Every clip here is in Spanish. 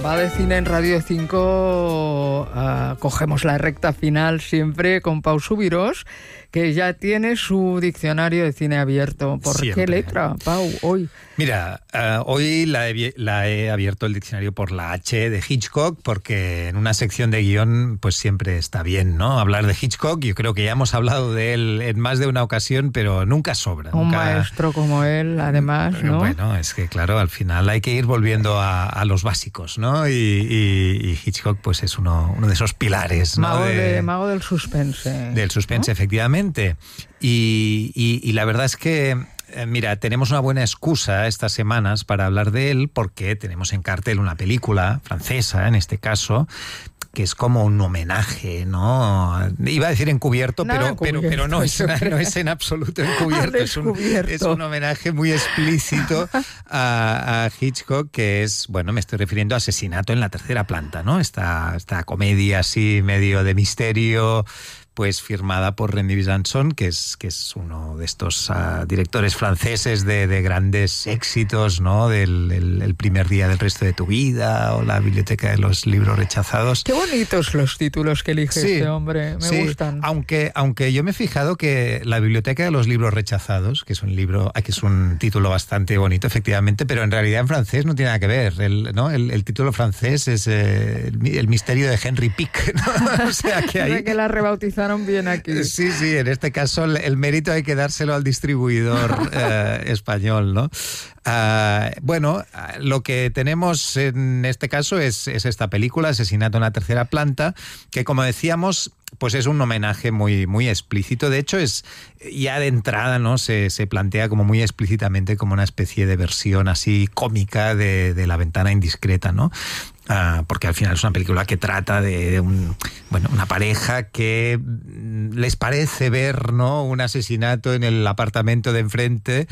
Va de Cine en Radio 5. Cogemos la recta final siempre con Pau Subirós, que ya tiene su diccionario de cine abierto. ¿Por siempre. qué letra, Pau, hoy? Mira, hoy la he abierto el diccionario por la H de Hitchcock, porque en una sección de guión pues siempre está bien, ¿no? Hablar de Hitchcock. Yo creo que ya hemos hablado de él en más de una ocasión, pero nunca sobra. Un nunca... maestro como él, además, ¿no? Bueno, es que claro, al final hay que ir volviendo a los básicos, ¿no? Y Hitchcock pues es uno de esos pilares, ¿no? Mago del suspense. Del suspense, ¿no? Efectivamente. Y la verdad es que mira, tenemos una buena excusa estas semanas para hablar de él, porque tenemos en cartel una película francesa, en este caso, que es como un homenaje, ¿no? Iba a decir encubierto, pero no es en absoluto encubierto. Es un homenaje muy explícito a Hitchcock, que es, bueno, me estoy refiriendo a Asesinato en la tercera planta, ¿no? Esta comedia así medio de misterio, pues firmada por Remy Besançon, que es uno de estos directores franceses de grandes éxitos, ¿no? El primer día del resto de tu vida, o La biblioteca de los libros rechazados. Qué bonitos los títulos que elige este hombre, me gustan. Aunque yo me he fijado que La biblioteca de los libros rechazados, que es un título bastante bonito, efectivamente, pero en realidad en francés no tiene nada que ver, el título francés es El misterio de Henry Pick, ¿no? O sea que ahí... que la rebautizaron bien aquí. Sí, en este caso el mérito hay que dárselo al distribuidor español, ¿no? Bueno, lo que tenemos en este caso es esta película, Asesinato en la tercera planta, que, como decíamos, pues es un homenaje muy, muy explícito. De hecho, es ya de entrada, ¿no? Se plantea como muy explícitamente como una especie de versión así cómica de La ventana indiscreta, ¿no? Porque al final es una película que trata de una pareja que les parece ver, ¿no? Un asesinato en el apartamento de enfrente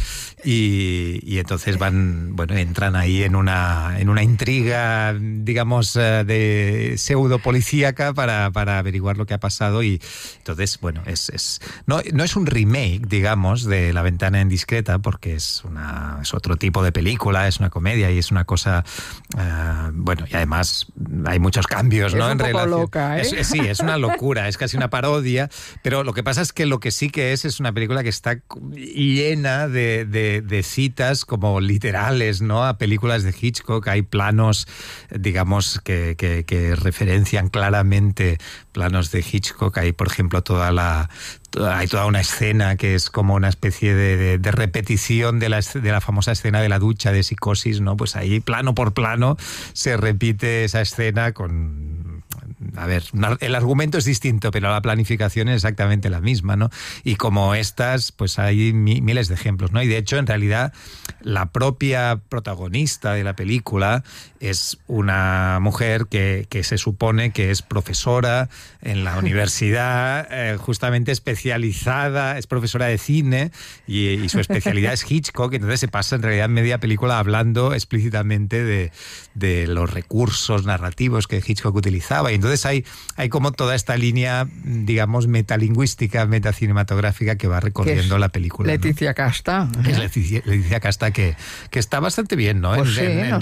y entonces entran ahí en una intriga, digamos, de pseudo policíaca para averiguar lo que ha pasado. Y entonces, bueno, no es un remake, digamos, de La ventana indiscreta, porque es otro tipo de película, es una comedia y es una cosa, y además hay muchos cambios, ¿no? Es un poco loca, ¿eh? Sí, es una locura, es casi una parodia, pero lo que pasa es que lo que sí que es una película que está llena de citas como literales, ¿no? A películas de Hitchcock. Hay planos, digamos, que referencian claramente planos de Hitchcock. Hay, por ejemplo, hay toda una escena que es como una especie de repetición de la famosa escena de la ducha de Psicosis, ¿no? Pues ahí, plano por plano, se repite esa escena con... A ver, el argumento es distinto, pero la planificación es exactamente la misma, ¿no? Y como estas, pues hay miles de ejemplos, ¿no? Y de hecho, en realidad, la propia protagonista de la película es una mujer que se supone que es profesora en la universidad, justamente especializada, es profesora de cine y su especialidad es Hitchcock. Entonces se pasa en realidad media película hablando explícitamente de los recursos narrativos que Hitchcock utilizaba. Y entonces hay como toda esta línea, digamos, metalingüística, metacinematográfica que va recorriendo la película, Leticia, ¿no? Casta. Es Leticia Casta, que está bastante bien, ¿no? Pues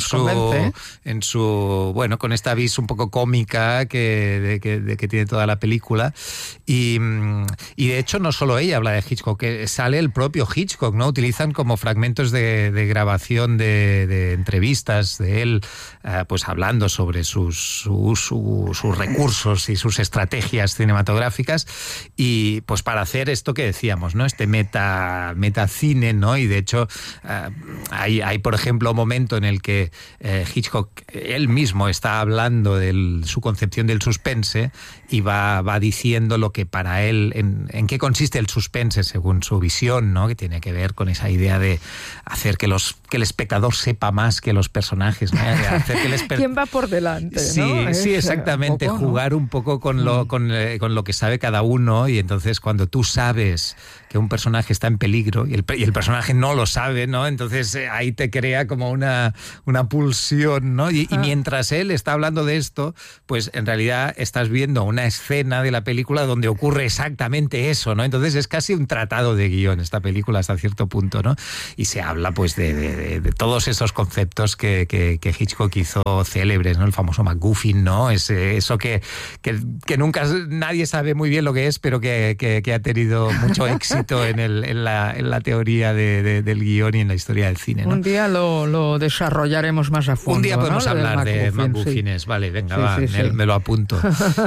en su con esta vis un poco cómica que tiene toda la película. Y de hecho no solo ella habla de Hitchcock, que sale el propio Hitchcock, ¿no? Utilizan como fragmentos de grabación de entrevistas de él, pues hablando sobre sus recursos y sus estrategias cinematográficas, y pues para hacer esto que decíamos, ¿no? Este metacine, ¿no? Y de hecho hay por ejemplo un momento en el que Hitchcock él mismo está hablando de su concepción del suspense y va diciendo lo que para él, en qué consiste el suspense según su visión, ¿no? Que tiene que ver con esa idea de hacer que el espectador sepa más que los personajes, ¿no? Hacer que ¿Quién va por delante? Sí, ¿no? Sí, exactamente. Jugar un poco con lo que sabe cada uno, y entonces cuando tú sabes que que un personaje está en peligro y el personaje no lo sabe, ¿no? Entonces ahí te crea como una pulsión, ¿no? Y mientras él está hablando de esto, pues en realidad estás viendo una escena de la película donde ocurre exactamente eso, ¿no? Entonces es casi un tratado de guión esta película hasta cierto punto, ¿no? Y se habla pues de todos esos conceptos que Hitchcock hizo célebres, ¿no? El famoso MacGuffin, ¿no? Eso que nunca nadie sabe muy bien lo que es, pero que ha tenido mucho éxito en la teoría del guión y en la historia del cine, ¿no? Un día lo desarrollaremos más a fondo. Un día podemos, ¿no?, hablar de MacGuffines, sí. Vale, venga, me lo apunto.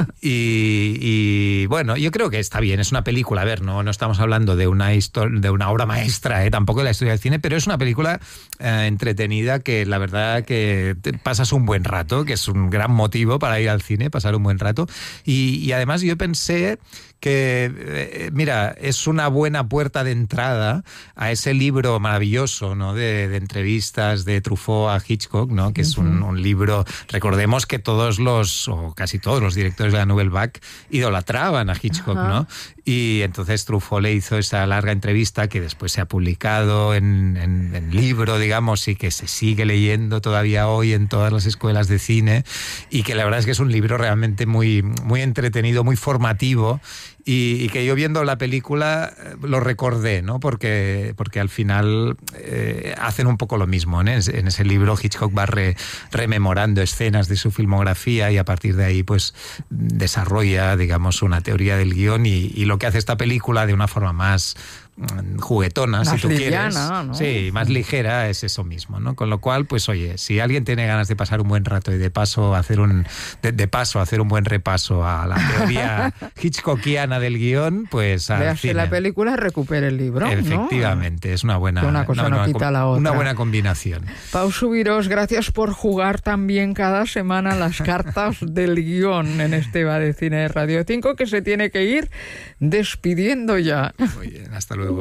Y bueno, yo creo que está bien, es una película, a ver, no estamos hablando de una obra maestra, tampoco de la historia del cine, pero es una película entretenida que la verdad que pasas un buen rato, que es un gran motivo para ir al cine, pasar un buen rato. Y además yo pensé que, mira, es una buena puerta de entrada a ese libro maravilloso, ¿no?, de entrevistas de Truffaut a Hitchcock, ¿no?, que es un libro, recordemos que o casi todos los directores de la Nouvelle Vague idolatraban a Hitchcock, ¿no? Y entonces Truffaut le hizo esa larga entrevista que después se ha publicado en libro, digamos, y que se sigue leyendo todavía hoy en todas las escuelas de cine, y que la verdad es que es un libro realmente muy, muy entretenido, muy formativo, y que yo viendo la película lo recordé, ¿no? Porque al final hacen un poco lo mismo, ¿no? En ese libro Hitchcock va rememorando escenas de su filmografía y a partir de ahí pues desarrolla, digamos, una teoría del guión y lo que hace esta película de una forma más juguetona, más si tú liviana, quieres, ¿no? Sí, más ligera, es eso mismo, ¿no? Con lo cual, pues oye, si alguien tiene ganas de pasar un buen rato y de paso hacer un buen repaso a la teoría hitchcockiana del guión, pues véase la película, recupere el libro, efectivamente, ¿no? Es una buena, una cosa no quita la otra. Una buena combinación. Pau Subirós, gracias por jugar también cada semana las cartas del guión en este Va de Cine de Radio 5, que se tiene que ir despidiendo ya. Muy bien, hasta luego.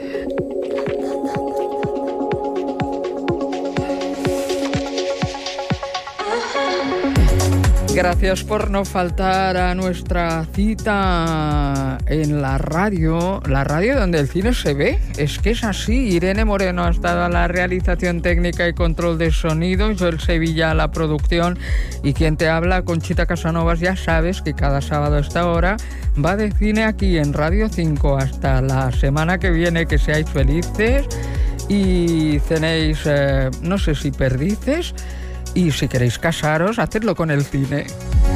Gracias por no faltar a nuestra cita en la radio donde el cine se ve. Es que es así. Irene Moreno ha estado a la realización técnica y control de sonido, Joel Sevilla a la producción y quien te habla, Conchita Casanovas. Ya sabes que cada sábado a esta hora Va de Cine aquí en Radio 5. Hasta la semana que viene, que seáis felices y cenéis, no sé si perdices. Y si queréis casaros, hacedlo con el cine.